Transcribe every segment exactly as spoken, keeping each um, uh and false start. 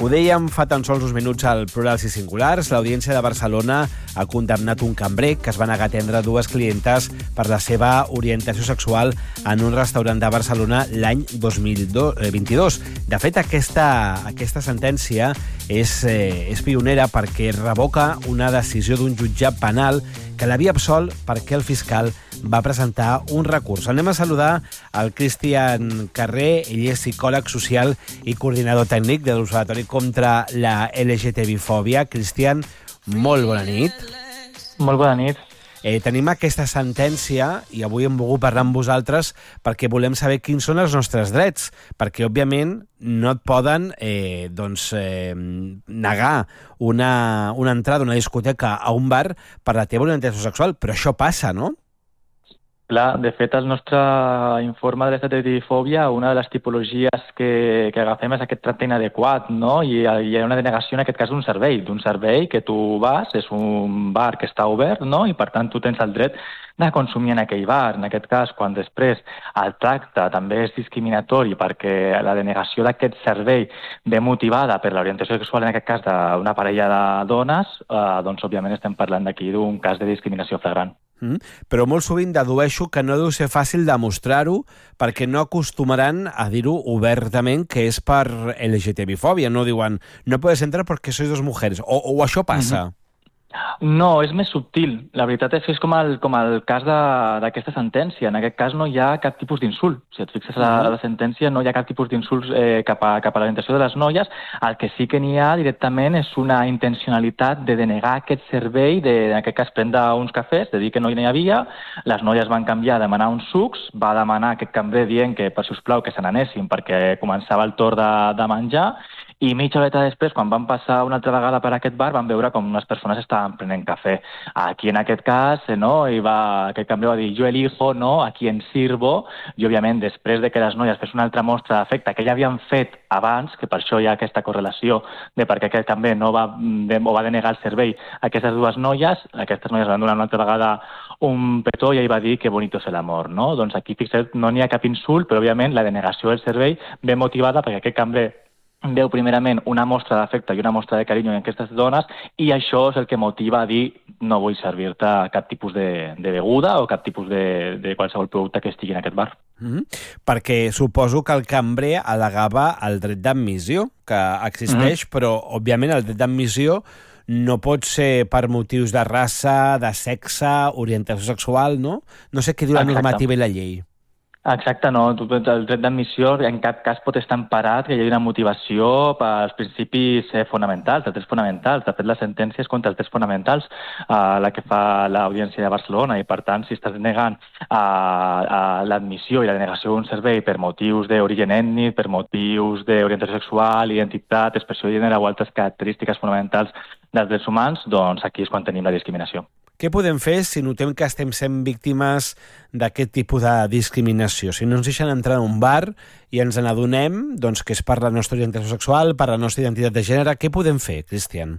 Ho dèiem fa tan sols uns minuts al Plurals i Singulars. L'Audiència de Barcelona ha condemnat un cambrer que es va negar a atendre dues clientes per la seva orientació sexual en un restaurant de Barcelona l'any dos mil vint-i-dos. De fet, aquesta, aquesta sentència és, eh, és pionera perquè revoca una decisió d'un jutjat penal que l'havia absolt perquè el fiscal va presentar un recurs. Anem a saludar el Cristian Carrer. Ell és psicòleg social i coordinador tècnic de l'Observatori contra la L G T B fòbia. Cristian, molt bona nit. Molt bona nit. Eh, tenim aquesta sentència i avui hem volgut parlar amb vosaltres perquè volem saber quins són els nostres drets, perquè, òbviament, no et poden eh, doncs, eh, negar una, una entrada a una discoteca a un bar per la teva orientació sexual, però això passa, no? Clar, de fet, el nostre informe de L G T B fòbia, una de les tipologies que, que agafem és aquest tracte inadequat, no? I hi ha una denegació, en aquest cas, d'un servei, d'un servei que tu vas, és un bar que està obert, no? I, per tant, tu tens el dret de consumir en aquell bar. En aquest cas, quan després el tracte també és discriminatori perquè la denegació d'aquest servei ve motivada per l'orientació sexual, en aquest cas d'una parella de dones, eh, doncs, òbviament, estem parlant d'aquí d'un cas de discriminació flagrant. Mm, però molt sovint dedueixo que no deu ser fàcil demostrar-ho perquè no acostumaran a dir-ho obertament que és per L G T B fòbia. No diuen, no puedes entrar perquè sois dos mujeres. O, o això passa? Mm-hmm. No, és més subtil. La veritat és que és com el, com el cas d'aquesta sentència. En aquest cas no hi ha cap tipus d'insult. Si et fixes a la, a la sentència, no hi ha cap tipus d'insult eh, cap, a, cap a l'orientació de les noies. El que sí que n'hi ha directament és una intencionalitat de denegar aquest servei, de, en aquest cas prendre uns cafès, de dir que no hi havia. Les noies van canviar a demanar uns sucs, va demanar aquest cambrer dient que, per sisplau, que se n'anessin perquè començava el torn de, de menjar. I mitja horeta després, quan van passar una altra vegada per aquest bar, van veure com unes persones estaven prenent cafè. Aquí, en aquest cas, no, i va, aquest cambrer va dir, jo elijo, no, a qui en sirvo, i, òbviament, després de que les noies fes una altra mostra d'afecte que ja havien fet abans, que per això hi ha aquesta correlació de perquè aquest cambrer no va, de, o va denegar el servei a aquestes dues noies, aquestes noies van donar una altra vegada un petó i ell va dir que bonito és l'amor, no? Doncs aquí, fixa't, no n'hi ha cap insult, però, òbviament, la denegació del servei ve motivada perquè aquest cambrer veu primerament una mostra d'afecte i una mostra de carinyo en aquestes dones i això és el que motiva a dir no vull servir-te cap tipus de, de beguda o cap tipus de, de qualsevol producte que estigui en aquest bar. Mm-hmm. Perquè suposo que el cambrer al·legava el dret d'admissió, que existeix, mm-hmm. però, òbviament, el dret d'admissió no pot ser per motius de raça, de sexe, orientació sexual, no? No sé què diu la Exacte. normativa i la llei. Exacte, no. El dret d'admissió en cap cas pot estar emparat que hi hagi una motivació pels principis fonamentals, els drets fonamentals. De fet, la sentència és contra els drets fonamentals, eh, la que fa l'Audiència de Barcelona, i per tant, si estàs negant eh, eh, l'admissió i la denegació d'un servei per motius d'origen ètnic, per motius d'orientació sexual, identitat, expressió de gènere o altres característiques fonamentals dels drets humans, doncs aquí és quan tenim la discriminació. Què podem fer si notem que estem sent víctimes d'aquest tipus de discriminació? Si no ens deixen entrar en un bar i ens n'adonem doncs, que és per la nostra orientació sexual, per la nostra identitat de gènere, què podem fer, Cristian?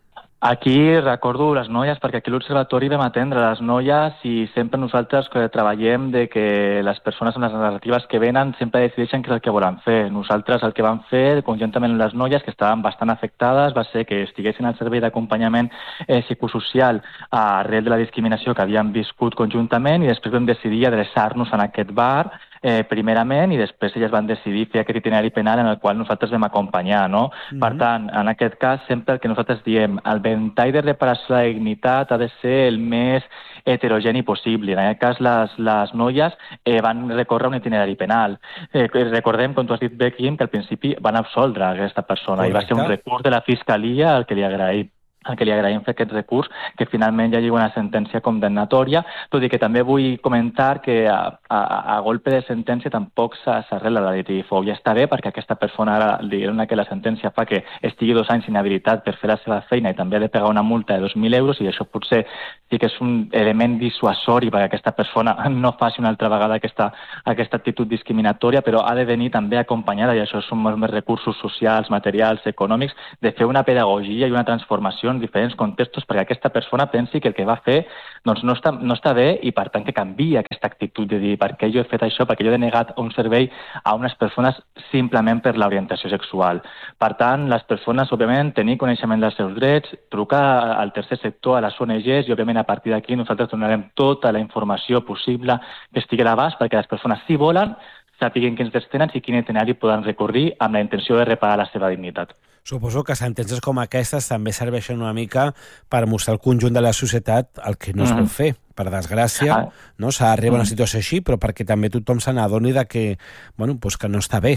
Aquí recordo les noies, perquè aquí a l'Observatori vam atendre les noies i sempre nosaltres que treballem de que les persones amb les narratives que venen sempre decideixen què és el que volen fer. Nosaltres el que vam fer, conjuntament amb les noies, que estaven bastant afectades, va ser que estiguessin al servei d'acompanyament eh, psicosocial arrel de la discriminació que havien viscut conjuntament i després vam decidir adreçar-nos en aquest bar Eh, primerament, i després elles van decidir fer aquest itinerari penal en el qual nosaltres vam acompanyar, no? Mm-hmm. Per tant, en aquest cas, sempre el que nosaltres diem, el ventall de reparació de la dignitat ha de ser el més heterogeni possible. En aquest cas, les, les noies eh, van recórrer un itinerari penal. Eh, recordem, com tu has dit bé, Quim, que al principi van absoldre aquesta persona. Correcte. I va ser un recurs de la Fiscalia el que li agraïm. el que li agraïm fer aquest recurs, que finalment ja hi ha una sentència condemnatòria, tot i que també vull comentar que a, a, a golpe de sentència tampoc s'arregla la litigifòbia. Està bé perquè aquesta persona, ara diguem que la sentència fa que estigui dos anys inhabilitat per fer la seva feina i també ha de pagar una multa de dos mil euros i això potser sí que és un element dissuasori perquè aquesta persona no faci una altra vegada aquesta, aquesta actitud discriminatòria, però ha de venir també acompanyada, i això són molts més recursos socials, materials, econòmics, de fer una pedagogia i una transformació en diferents contextos perquè aquesta persona pensi que el que va fer doncs, no, està, no està bé i, per tant, que canvia aquesta actitud de dir per què jo he fet això, perquè jo he denegat un servei a unes persones simplement per l'orientació sexual. Per tant, les persones, òbviament, tenir coneixement dels seus drets, trucar al tercer sector, a les O N Ges, i, òbviament, a partir d'aquí nosaltres donarem tota la informació possible que estigui a l'abast perquè les persones, si volen, sàpiguen quins drets tenen i quin itinerari poden recórrer amb la intenció de reparar la seva dignitat. Suposo que sentències com aquestes també serveixen una mica per mostrar al conjunt de la societat el que no es pot fer. Per desgràcia, ah. no s'ha d'arribar a una situació així, però perquè també tothom se n'adoni de que, bueno, pues que no està bé.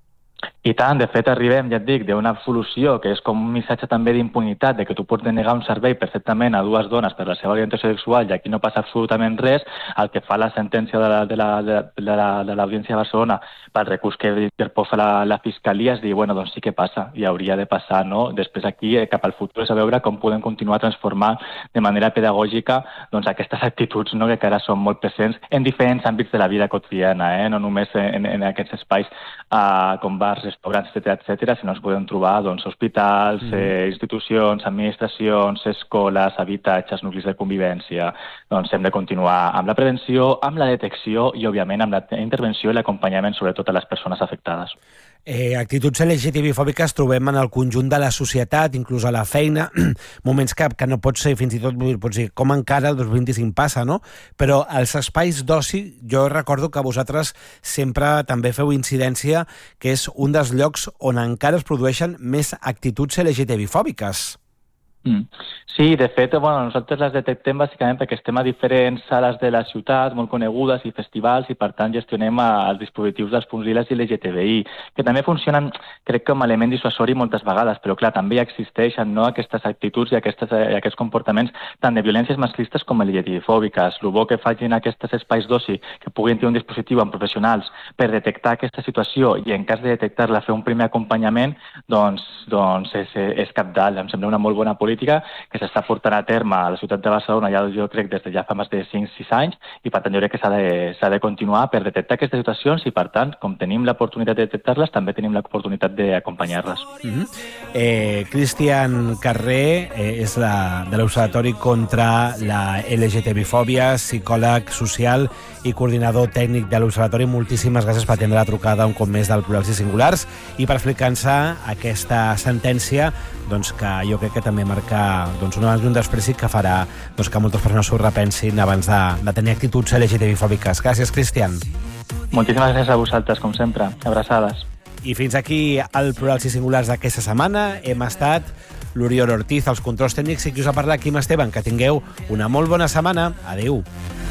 I tant, de fet, arribem, ja et dic, d'una absolució que és com un missatge també d'impunitat, de que tu pots denegar un servei perfectament a dues dones per la seva orientació sexual i aquí no passa absolutament res. El que fa la sentència de l'Audiència la, de la, de la, de la, de Barcelona pel recurs que interposa la, la Fiscalia és dir, bueno, doncs sí que passa i hauria de passar, no? Després aquí, cap al futur, és a veure com podem continuar a transformar de manera pedagògica doncs, aquestes actituds, no?, que encara són molt presents en diferents àmbits de la vida quotidiana, eh? No només en, en aquests espais uh, com bars, restaurants, etcètera, etcètera, sinó ens podem trobar doncs, hospitals, mm. eh, institucions, administracions, escoles, habitatges, nuclis de convivència. Doncs hem de continuar amb la prevenció, amb la detecció i, òbviament, amb la intervenció i l'acompanyament, sobretot a les persones afectades. Eh, actituds L G T B fòbiques trobem en el conjunt de la societat, inclús a la feina, moments que, que no pot ser, fins i tot, pots dir, com encara el dos mil vint-i-cinc passa, no? Però als espais d'oci, jo recordo que vosaltres sempre també feu incidència que és un dels llocs on encara es produeixen més actituds L G T B fòbiques. Mm. Sí, de fet, bueno, nosaltres les detectem bàsicament perquè estem a diferents sales de la ciutat, molt conegudes, i festivals, i per tant gestionem els dispositius dels punts liles i L G T B I, que també funcionen, crec, com a element dissuasori moltes vegades, però clar, també existeixen, no?, aquestes actituds i, aquestes, i aquests comportaments tant de violències masclistes com L G T B fòbiques. El bo que facin aquests espais d'oci, que puguin tenir un dispositiu amb professionals per detectar aquesta situació i, en cas de detectar-la, fer un primer acompanyament, doncs, doncs és, és cabdal. Em sembla una molt bona política que s'està portant a terme a la ciutat de Barcelona, ja jo crec des de ja fa més de cinc sis anys, i per tant jo crec que s'ha de, s'ha de continuar per detectar aquestes situacions i, per tant, com tenim l'oportunitat de detectar-les, també tenim l'oportunitat d'acompanyar-les. Mm-hmm. eh, Cristian Carré eh, és la, de l'Observatori contra la L G T B fòbia, psicòleg social i coordinador tècnic de l'Observatori. Moltíssimes gràcies per atendre la trucada un cop més del Plurals i Singulars i per explicar-nos aquesta sentència, doncs, que jo crec que també marca doncs, un abans i un després que farà doncs, que moltes persones s'ho repensin abans de, de tenir actituds L G T B fòbiques. Gràcies, Cristian. Moltíssimes gràcies a vosaltres, com sempre. Abraçades. I fins aquí el Plurals i Singulars d'aquesta setmana. Hem estat l'Oriol Ortiz, els controls tècnics, i qui us ha parlat, Quim Esteban. Que tingueu una molt bona setmana. Adéu.